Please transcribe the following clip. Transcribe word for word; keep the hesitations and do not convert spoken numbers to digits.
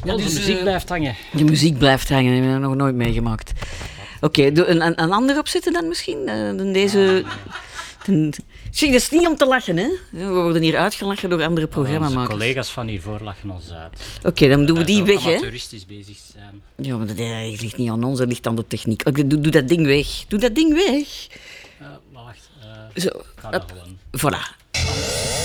Ja, dus, de muziek uh, blijft hangen. De muziek blijft hangen, dat heb ik nog nooit meegemaakt. Oké, okay, een, een ander opzetten dan misschien? Uh, deze... Ah, nee. Zie, dat is niet om te lachen, hè? We worden hier uitgelachen door andere programmamakers. Onze collega's van hiervoor lachen ons uit. Oké, okay, dan doen we die weg, hè? Amateuristisch bezig zijn. Ja, maar dat ligt niet aan ons, dat ligt aan de techniek. Okay, doe, doe dat ding weg. Doe dat ding weg. Uh, maar wacht, uh, Zo, ik ga dat gewoon. Voilà.